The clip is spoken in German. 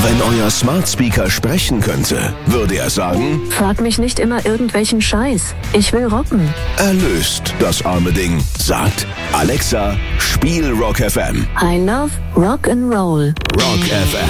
Wenn euer Smart Speaker sprechen könnte, würde er sagen: Frag mich nicht immer irgendwelchen Scheiß. Ich will rocken. Erlöst das arme Ding. Sagt: Alexa, spiel Rock FM. I love Rock and Roll. Rock FM.